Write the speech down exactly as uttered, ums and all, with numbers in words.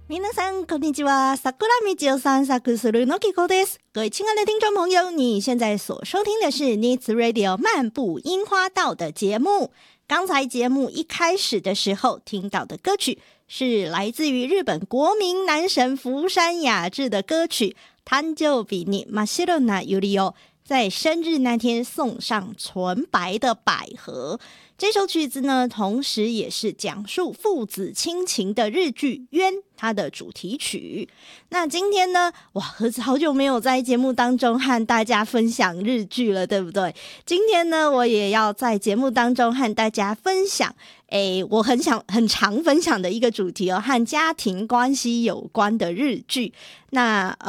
皆さんこんにちは、桜道さんサクスルのキコです。各位亲爱的听众朋友，你现在所收听的是 Nids Radio 漫步樱花道的节目。刚才节目一开始的时候听到的歌曲是来自于日本国民男神福山雅治的歌曲誕生日に真っ白なユリを，在生日那天送上纯白的百合。这首曲子呢，同时也是讲述父子亲情的日剧《冤》它的主题曲。那今天呢，哇，盒子好久没有在节目当中和大家分享日剧了，对不对？今天呢，我也要在节目当中和大家分享诶，我很想很常分享的一个主题哦，和家庭关系有关的日剧。那